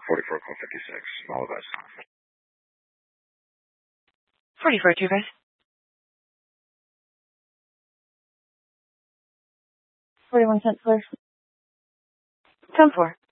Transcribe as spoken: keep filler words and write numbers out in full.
forty-four, call fifty-six, all of us. forty-four, two guys. forty-one cents clear. ten four.